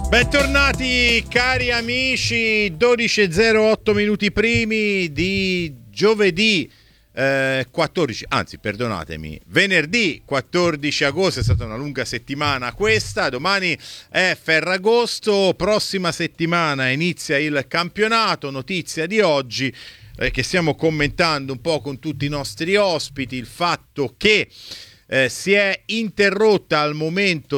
Bentornati cari amici, 12:08 minuti primi di giovedì 14, anzi perdonatemi, venerdì 14 agosto. È stata una lunga settimana questa, domani è Ferragosto, prossima settimana inizia il campionato. Notizia di oggi che stiamo commentando un po' con tutti i nostri ospiti, il fatto che si è interrotta al momento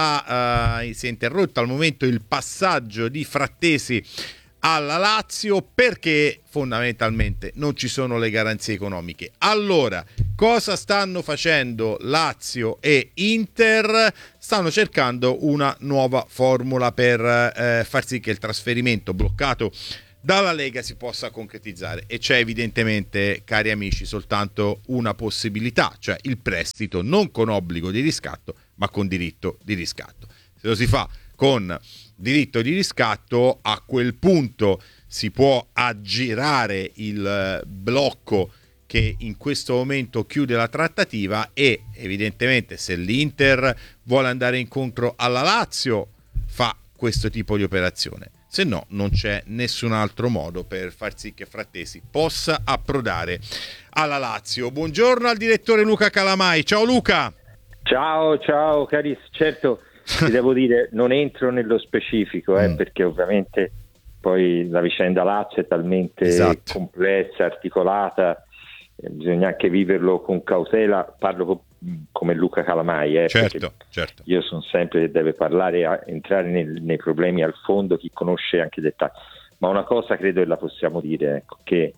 il passaggio di Frattesi alla Lazio, perché fondamentalmente non ci sono le garanzie economiche. Allora, cosa stanno facendo Lazio e Inter? Stanno cercando una nuova formula per far sì che il trasferimento bloccato dalla Lega si possa concretizzare, e c'è evidentemente, cari amici, soltanto una possibilità, cioè il prestito non con obbligo di riscatto ma con diritto di riscatto. Se lo si fa con diritto di riscatto, a quel punto si può aggirare il blocco che in questo momento chiude la trattativa, e evidentemente se l'Inter vuole andare incontro alla Lazio fa questo tipo di operazione. Se no, non c'è nessun altro modo per far sì che Frattesi possa approdare alla Lazio. Buongiorno al direttore Luca Calamai. Ciao Luca. Ciao carissimo. Certo, ti devo dire, non entro nello specifico, perché ovviamente poi la vicenda Lazio è talmente complessa, articolata, bisogna anche viverlo con cautela. Parlo come Luca Calamai, certo. Io sono sempre che deve parlare, entrare nei problemi al fondo, chi conosce anche i dettagli. Ma una cosa credo che la possiamo dire, ecco, che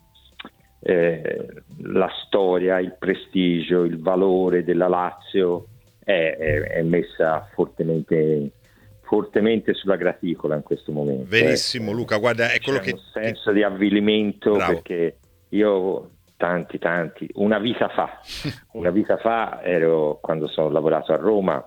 la storia, il prestigio, il valore della Lazio è messa fortemente sulla graticola in questo momento. Verissimo, Luca, guarda, è quello c'è un senso di avvilimento. Bravo. Perché io tanti una vita fa ero, quando sono lavorato a Roma,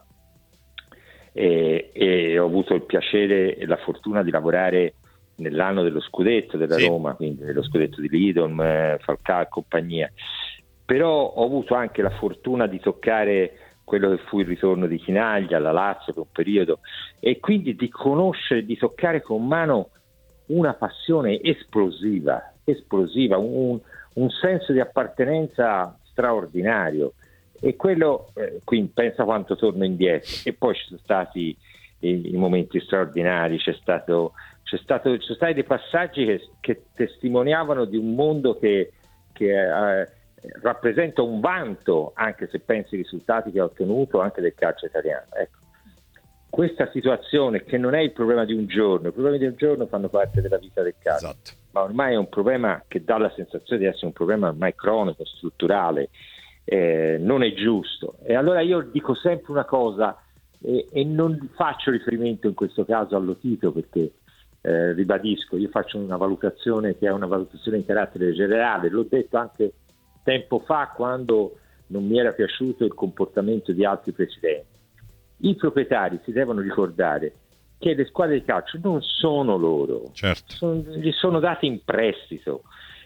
e ho avuto il piacere e la fortuna di lavorare nell'anno dello scudetto della Roma, quindi dello scudetto di Lidom, Falcao e compagnia. Però ho avuto anche la fortuna di toccare quello che fu il ritorno di Chinaglia alla Lazio per un periodo, e quindi di conoscere, di toccare con mano una passione esplosiva, un senso di appartenenza straordinario. E quello, quindi pensa quanto torno indietro. E poi ci sono stati i momenti straordinari, ci sono stati dei passaggi che testimoniavano di un mondo che rappresenta un vanto, anche se pensi ai risultati che ha ottenuto anche del calcio italiano. Ecco, questa situazione, che non è il problema di un giorno, i problemi di un giorno fanno parte della vita del calcio, ma ormai è un problema che dà la sensazione di essere un problema ormai cronico, strutturale, non è giusto. E allora io dico sempre una cosa, e non faccio riferimento in questo caso allo Tito, perché ribadisco, io faccio una valutazione che è una valutazione in carattere generale. L'ho detto anche tempo fa, quando non mi era piaciuto il comportamento di altri presidenti. I proprietari si devono ricordare che le squadre di calcio non sono loro, gli sono date in prestito.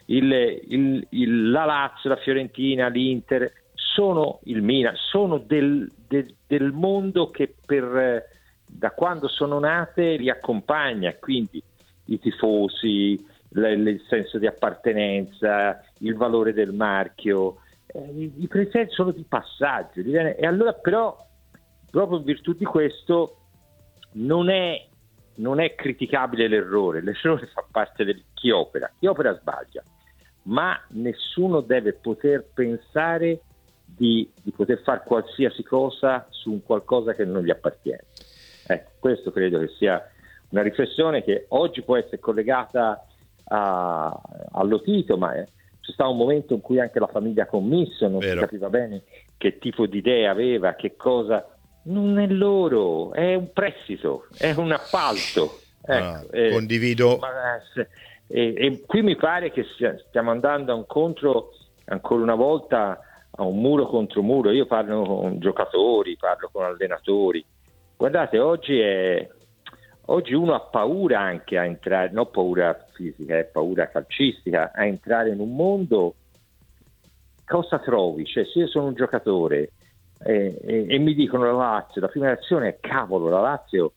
La Lazio, la Fiorentina, l'Inter, sono il Milan, sono del mondo che da quando sono nate li accompagna, quindi i tifosi, il senso di appartenenza, il valore del marchio, i presidenti sono di passaggio, e allora però proprio in virtù di questo non è criticabile l'errore fa parte di chi opera sbaglia, ma nessuno deve poter pensare di poter fare qualsiasi cosa su un qualcosa che non gli appartiene. Questo credo che sia una riflessione che oggi può essere collegata allo Tito, ma c'è stato un momento in cui anche la famiglia Commisso non si capiva bene che tipo di idea aveva, che cosa. Non è loro, è un prestito, è un appalto. Condivido. E qui mi pare che stiamo andando incontro ancora una volta a un muro contro muro. Io parlo con giocatori, parlo con allenatori. Guardate, oggi uno ha paura anche a entrare, non paura fisica, è paura calcistica, a entrare in un mondo. Cosa trovi? Cioè, se io sono un giocatore e mi dicono la Lazio, la prima reazione è: cavolo, la Lazio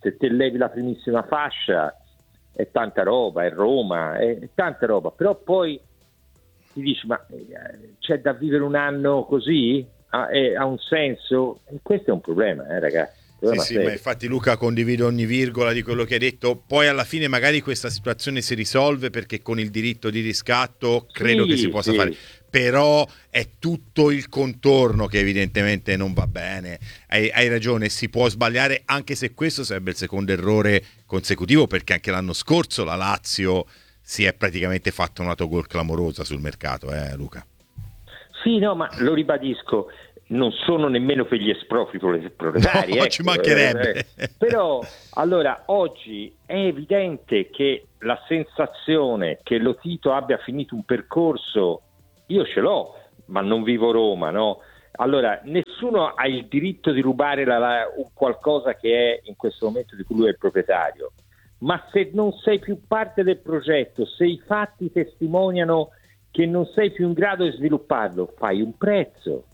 se te levi la primissima fascia è tanta roba, è Roma, è tanta roba, però poi ti dici ma c'è da vivere un anno così? Ha un senso? E questo è un problema, ragazzi. Sì, ma infatti Luca, condivido ogni virgola di quello che hai detto. Poi alla fine magari questa situazione si risolve perché con il diritto di riscatto credo che si possa fare, però è tutto il contorno che evidentemente non va bene. Hai ragione, si può sbagliare, anche se questo sarebbe il secondo errore consecutivo, perché anche l'anno scorso la Lazio si è praticamente fatta un'autogol clamorosa sul mercato, Luca. Sì, no, ma lo ribadisco, non sono nemmeno per gli espropri proletari. No, ci mancherebbe. Però, allora, oggi è evidente che la sensazione che lo Tito abbia finito un percorso, io ce l'ho, ma non vivo a Roma, no? Allora, nessuno ha il diritto di rubare un qualcosa che è in questo momento di cui lui è il proprietario. Ma se non sei più parte del progetto, se i fatti testimoniano che non sei più in grado di svilupparlo, fai un prezzo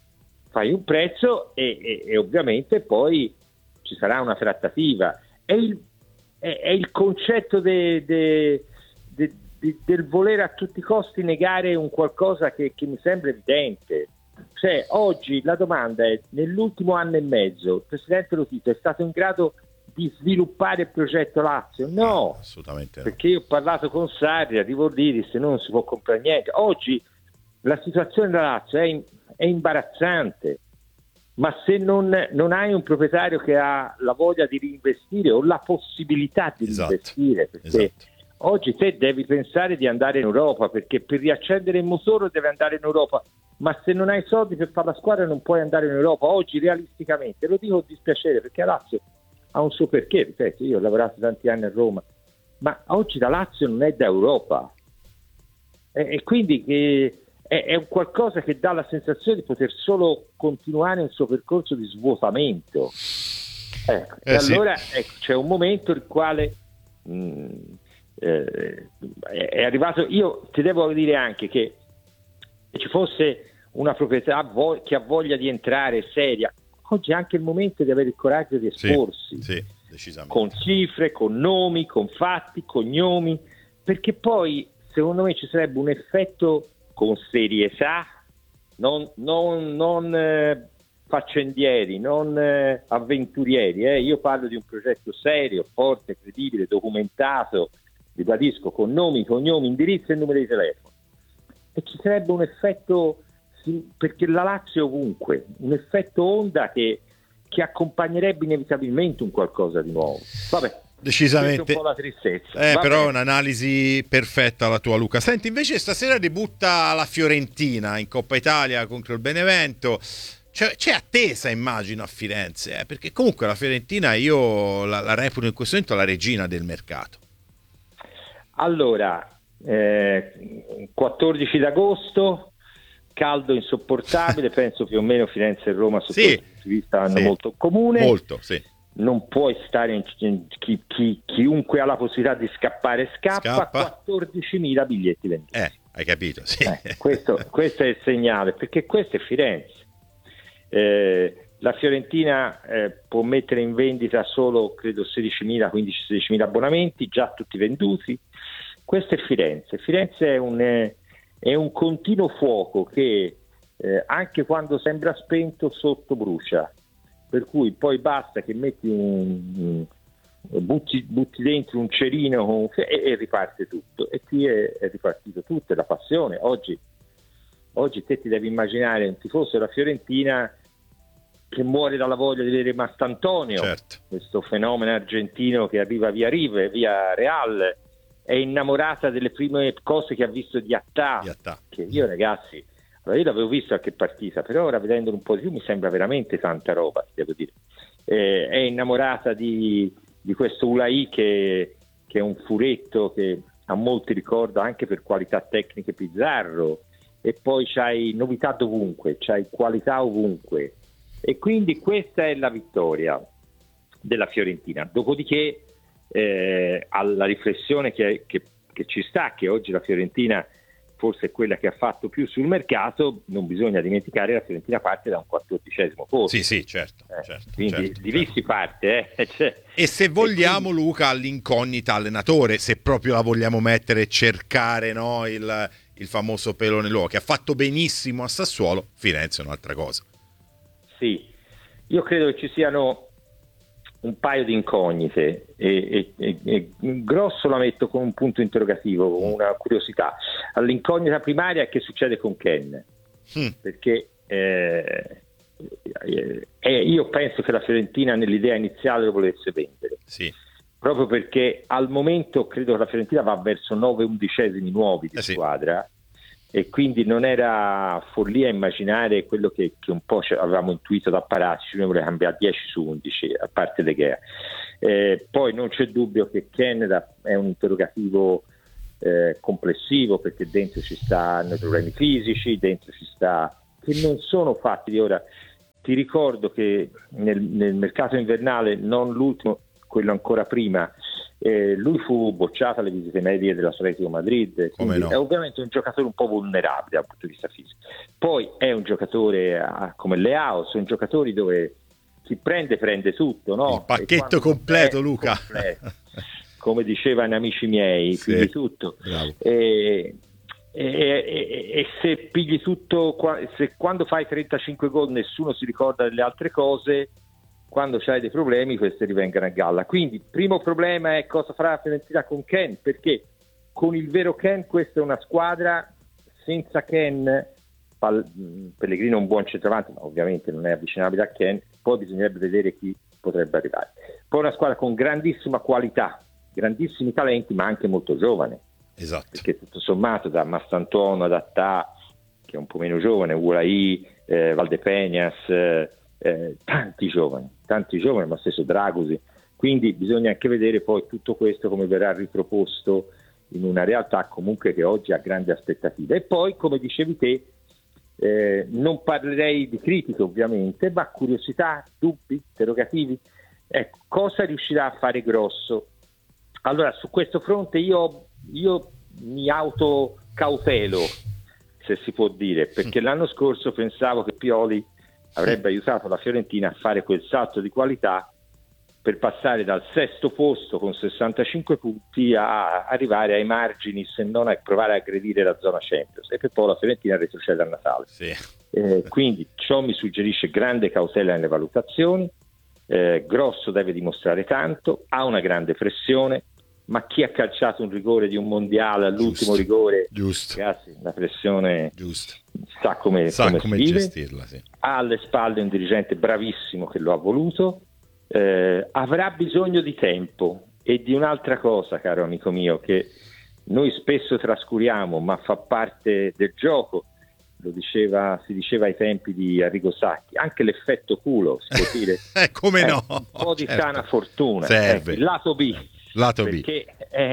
e ovviamente poi ci sarà una trattativa. È il concetto del voler a tutti i costi negare un qualcosa che mi sembra evidente. Cioè, oggi la domanda è: nell'ultimo anno e mezzo il presidente Lo Tito è stato in grado di sviluppare il progetto Lazio? No, assolutamente no. Perché io ho parlato con Sarri, arrivo lì, disse non si può comprare niente. Oggi la situazione della Lazio è imbarazzante, ma se non hai un proprietario che ha la voglia di reinvestire o la possibilità di reinvestire, perché oggi te devi pensare di andare in Europa, perché per riaccendere il motore devi andare in Europa, ma se non hai soldi per fare la squadra non puoi andare in Europa. Oggi realisticamente, lo dico con dispiacere, perché la Lazio ha un suo perché, ripeto, io ho lavorato tanti anni a Roma, ma oggi la Lazio non è da Europa, e quindi è un qualcosa che dà la sensazione di poter solo continuare il suo percorso di svuotamento. Allora c'è un momento nel quale è arrivato. Io ti devo dire anche che ci fosse una proprietà che ha voglia di entrare seria, oggi è anche il momento di avere il coraggio di esporsi, decisamente, con cifre, con nomi, con fatti, cognomi, perché poi secondo me ci sarebbe un effetto con serietà, non faccendieri, non avventurieri. Io parlo di un progetto serio, forte, credibile, documentato, ribadisco, con nomi, cognomi, indirizzo e numero di telefono. E ci sarebbe un effetto, perché la Lazio è ovunque, un effetto onda che accompagnerebbe inevitabilmente un qualcosa di nuovo. Vabbè. Decisamente, un po' la tristezza. Però è un'analisi perfetta la tua, Luca. Senti, invece stasera debutta la Fiorentina in Coppa Italia contro il Benevento. C'è attesa, immagino, a Firenze, perché comunque la Fiorentina io la reputo in questo momento la regina del mercato. Allora, 14 d'agosto, caldo insopportabile, penso più o meno Firenze e Roma su questo punto di vista hanno molto in comune. Molto, sì. Non puoi stare chiunque ha la possibilità di scappare scappa. 14.000 biglietti venduti. Hai capito? Sì. Questo è il segnale, perché questo è Firenze. La Fiorentina può mettere in vendita solo credo 15-16.000 abbonamenti, già tutti venduti. Questo è Firenze. Firenze è un continuo fuoco che anche quando sembra spento sotto brucia. Per cui poi basta che metti butti dentro un cerino e riparte tutto. E qui è ripartito tutto, è la passione. Oggi te ti devi immaginare un tifoso della Fiorentina che muore dalla voglia di vedere Mastantonio, questo fenomeno argentino che arriva via Rive, via Real, è innamorata delle prime cose che ha visto di Attà. Che io, ragazzi, allora io l'avevo visto qualche partita, però ora vedendolo un po' di più mi sembra veramente tanta roba, devo dire. È innamorata di questo Ulai che è un furetto che a molti ricorda anche per qualità tecniche Pizzarro, e poi c'hai novità dovunque, c'hai qualità ovunque, e quindi questa è la vittoria della Fiorentina. Dopodiché alla riflessione che ci sta, che oggi la Fiorentina forse è quella che ha fatto più sul mercato, non bisogna dimenticare la Fiorentina parte da un 14° posto. Sì, certo. Quindi certo, di lì si parte. E se vogliamo, quindi, Luca, all'incognita allenatore, se proprio la vogliamo mettere e cercare, no, il famoso pelo nell'uovo, che ha fatto benissimo a Sassuolo, Firenze è un'altra cosa. Sì, io credo che ci siano un paio di incognite e grosso la metto con un punto interrogativo, con una curiosità. L'incognita primaria è che succede con Ken, perché io penso che la Fiorentina nell'idea iniziale lo volesse vendere, sì, proprio perché al momento credo che la Fiorentina va verso 9/11 nuovi di squadra, e quindi non era follia immaginare quello che un po' avevamo intuito da Paratici, noi volevamo cambiare 10 su 11 a parte De Gea. Poi non c'è dubbio che Canada è un interrogativo complessivo, perché dentro ci stanno problemi fisici, dentro ci sta che non sono fatti di ora. Ti ricordo che nel mercato invernale, non l'ultimo, quello ancora prima, lui fu bocciato alle visite medie dell'Atletico Madrid. Come no? È ovviamente un giocatore un po' vulnerabile dal punto di vista fisico. Poi è un giocatore come Leao, sono giocatori dove chi prende tutto, no? Il pacchetto completo, Luca. Completo. Come dicevano amici miei, sì, pigli tutto. E se pigli tutto, se quando fai 35 gol nessuno si ricorda delle altre cose, quando c'hai dei problemi questi rivengano a galla. Quindi il primo problema è cosa farà la Fiorentina con Ken, perché con il vero Ken questa è una squadra. Senza Ken, Pellegrino è un buon centravanti, ma ovviamente non è avvicinabile a Ken, poi bisognerebbe vedere chi potrebbe arrivare. Poi una squadra con grandissima qualità, grandissimi talenti, ma anche molto giovane. Esatto. Perché tutto sommato da Mastantuono ad Attà, che è un po' meno giovane, Ulai, Valdepeñas, tanti giovani, ma stesso Dragusi. Quindi bisogna anche vedere poi tutto questo come verrà riproposto in una realtà comunque che oggi ha grandi aspettative. E poi, come dicevi te, non parlerei di critiche ovviamente, ma curiosità, dubbi, interrogativi. Ecco, cosa riuscirà a fare Grosso? Allora, su questo fronte io mi autocautelo, se si può dire, perché l'anno scorso pensavo che Pioli avrebbe aiutato la Fiorentina a fare quel salto di qualità per passare dal 6° posto con 65 punti a arrivare ai margini, se non a provare a aggredire la zona Champions, e per poi la Fiorentina retrocede a Natale. Sì. Quindi ciò mi suggerisce grande cautela nelle valutazioni. Grosso deve dimostrare tanto, ha una grande pressione, ma chi ha calciato un rigore di un mondiale all'ultimo rigore, ragazzi, la pressione sa come gestirla, sì. Ha alle spalle un dirigente bravissimo che lo ha voluto, avrà bisogno di tempo e di un'altra cosa, caro amico mio, che noi spesso trascuriamo, ma fa parte del gioco. Si diceva ai tempi di Arrigo Sacchi, anche l'effetto culo, si può dire. Come no? Un po' di sana fortuna. Serve. Lato B. Perché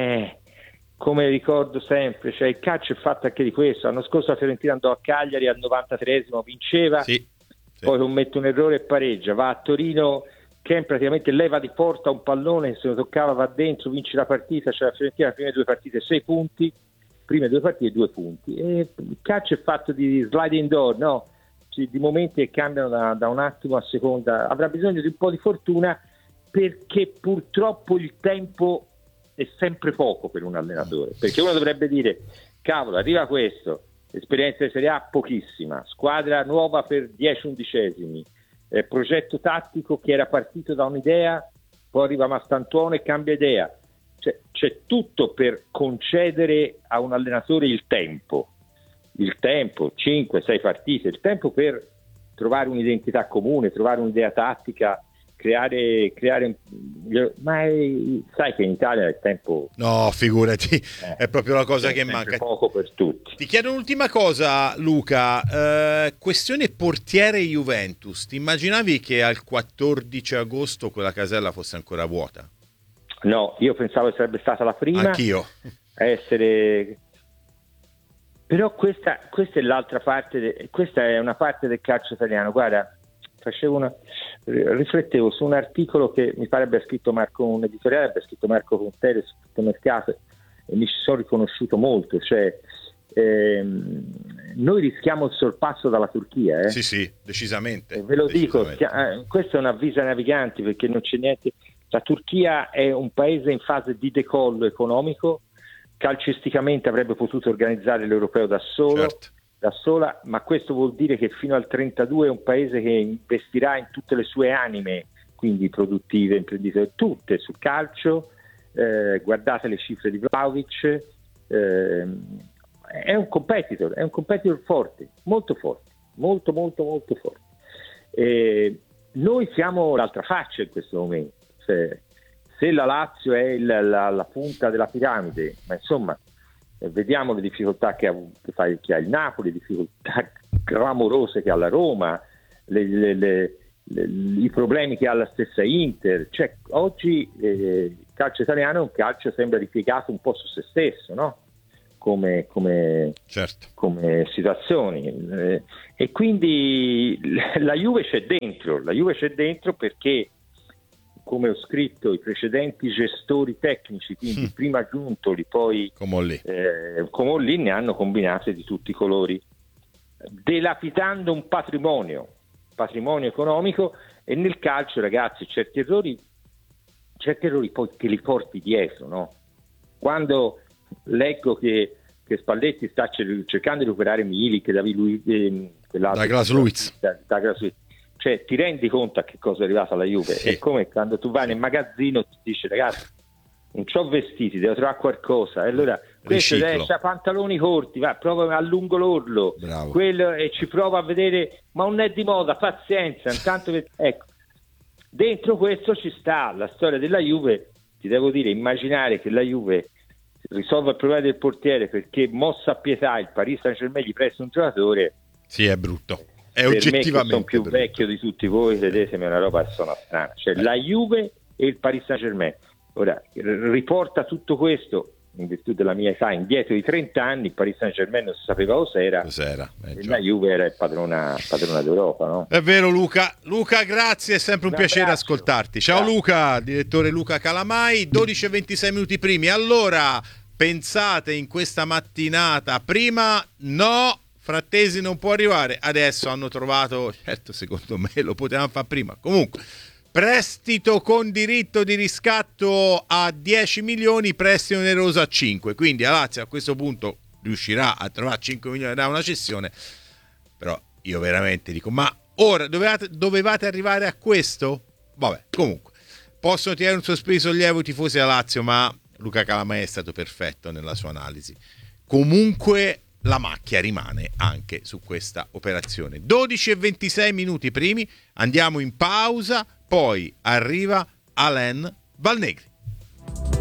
come ricordo sempre, cioè il calcio è fatto anche di questo. L'anno scorso la Fiorentina andò a Cagliari al 93esimo, vinceva, poi commette un errore e pareggia, va a Torino, Ken praticamente leva di porta un pallone, se lo toccava va dentro, vince la partita, cioè la Fiorentina le prime 2 partite 6 punti, prime 2 partite 2 punti, e il calcio è fatto di sliding door, no? Di momenti che cambiano da un attimo a seconda. Avrà bisogno di un po' di fortuna, perché purtroppo il tempo è sempre poco per un allenatore, perché uno dovrebbe dire cavolo, arriva questo, esperienza di Serie A pochissima, squadra nuova per 10/11, progetto tattico che era partito da un'idea, poi arriva Mastantuono e cambia idea. C'è tutto per concedere a un allenatore il tempo 5-6 partite, il tempo per trovare un'identità comune, trovare un'idea tattica, creare ma sai che in Italia il tempo, no, figurati, è proprio la cosa che manca, poco per tutti. Ti chiedo un'ultima cosa, Luca, questione portiere Juventus. Ti immaginavi che al 14 agosto quella casella fosse ancora vuota? No, io pensavo che sarebbe stata la prima. Anch'io. Però questa è l'altra parte, questa è una parte del calcio italiano. Guarda, riflettevo su un articolo che mi pare abbia scritto un editoriale abbia scritto Marco Conteri su Tutto Mercato, e mi ci sono riconosciuto molto. Cioè noi rischiamo il sorpasso dalla Turchia. Sì, decisamente. Ve lo dico, questo è un avviso ai naviganti, perché non c'è niente. La Turchia è un paese in fase di decollo economico, calcisticamente avrebbe potuto organizzare l'Europeo da sola, ma questo vuol dire che fino al 32 è un paese che investirà in tutte le sue anime, quindi produttive, imprenditoriali, tutte sul calcio. Guardate le cifre di Vlahovic, è un competitor forte, molto forte, molto forte. Noi siamo l'altra faccia in questo momento. Se la Lazio è la punta della piramide, ma insomma vediamo le difficoltà che ha il Napoli, le difficoltà clamorose che ha la Roma, i problemi che ha la stessa Inter. Cioè, oggi il calcio italiano è un calcio sembra ripiegato un po' su se stesso, no? Come situazioni, e quindi la Juve c'è dentro perché, come ho scritto, i precedenti gestori tecnici, quindi prima Giuntoli, poi Comolli, ne hanno combinate di tutti i colori, dilapidando un patrimonio economico. E nel calcio, ragazzi, certi errori poi te li porti dietro, no? Quando leggo che Spalletti sta cercando di recuperare Milik, Douglas Luiz, cioè ti rendi conto a che cosa è arrivata la Juve? Sì. È come quando tu vai nel magazzino e ti dici: ragazzi, non c'ho vestiti, devo trovare qualcosa, e allora questo c'ha pantaloni corti, va, prova, allungo l'orlo, quello, e ci prova a vedere, ma non è di moda, pazienza, intanto ecco, dentro questo ci sta la storia della Juve. Ti devo dire, immaginare che la Juve risolva il problema del portiere perché, mossa a pietà, il Paris Saint-Germain gli presta un giocatore, sì, è brutto. È per oggettivamente me, che sono più brutto. vecchio di tutti voi, vedetemi, è una roba che sono strana. Cioè la Juve e il Paris Saint-Germain. Ora riporta tutto questo, in virtù della mia età, indietro di 30 anni. Il Paris Saint-Germain non si sapeva cos'era. E la Juve era padrona d'Europa, no? È vero, Luca, grazie, è sempre un piacere ascoltarti. Ciao Luca, direttore Luca Calamai. 12:26 minuti primi. Allora, pensate in questa mattinata, prima no, Frattesi non può arrivare, adesso hanno trovato, certo, secondo me lo potevamo fare prima, comunque prestito con diritto di riscatto a 10 milioni, prestito oneroso a 5, quindi la Lazio a questo punto riuscirà a trovare 5 milioni da una cessione. Però io veramente dico, ma ora dovevate arrivare a questo? Vabbè, comunque possono tirare un sospiro di sollievo i tifosi della Lazio, ma Luca Calamai è stato perfetto nella sua analisi. Comunque la macchia rimane anche su questa operazione. 12:26 minuti primi, andiamo in pausa, poi arriva Alain Valnegri.